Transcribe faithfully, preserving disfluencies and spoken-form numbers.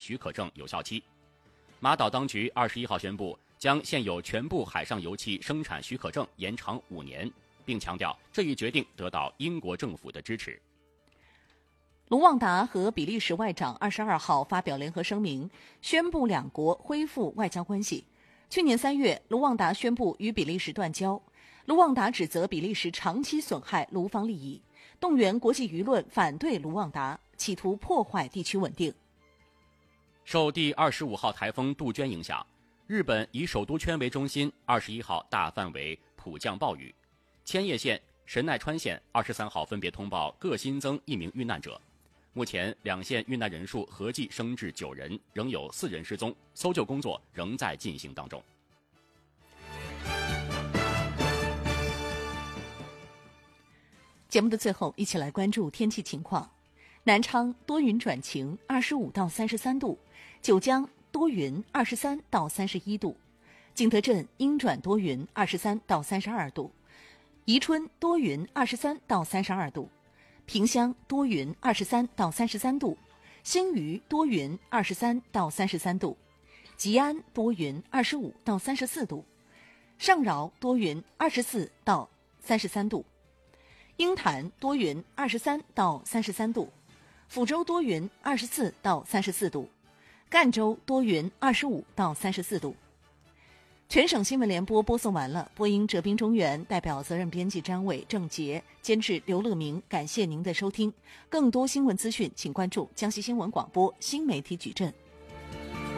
许可证有效期。马岛当局二十一号宣布，将现有全部海上油气生产许可证延长五年，并强调这一决定得到英国政府的支持。 卢旺达和比利时外长二十二号发表联合声明，宣布两国恢复外交关系。去年三月，卢旺达宣布与比利时断交。卢旺达指责比利时长期损害卢方利益，动员国际舆论反对卢旺达，企图破坏地区稳定。 受第二十五号台风杜鹃影响，日本以首都圈为中心，二十一号大范围普降暴雨。千叶县、神奈川县二十三号分别通报各新增一名遇难者。目前两县遇难人数合计升至九人，仍有四人失踪，搜救工作仍在进行当中。 节目的最后，一起来关注天气情况。南昌多云转晴，二十五到三十三度；九江多云，二十三到三十一度；景德镇阴转多云，二十三到三十二度；宜春多云，二十三到三十二度；萍乡多云，二十三到三十三度；新余多云，二十三到三十三度；吉安多云，二十五到三十四度；上饶多云，二十四到三十三度；鹰潭多云，二十三到三十三度；抚州多云，二十四到三十四度；赣州多云，二十五到三十四度。全省新闻联播播送完了，播音哲斌、中原，代表责任编辑张伟、郑杰，监制刘乐明。感谢您的收听，更多新闻资讯，请关注江西新闻广播新媒体矩阵。